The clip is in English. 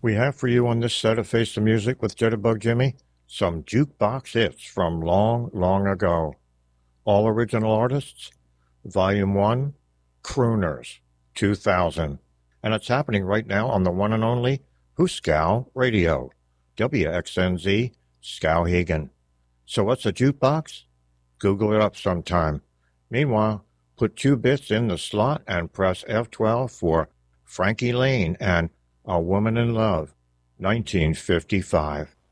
We have for you on this set of Face the Music with Jitterbug Jimmy some jukebox hits from long, long ago. All original artists, Volume 1, Crooners, 2000. And it's happening right now on the one and only Hooskow Radio, WXNZ, Skowhegan. So what's a jukebox? Google it up sometime. Meanwhile, put 2 bits in the slot and press F12 for Frankie Lane and A Woman in Love, 1955.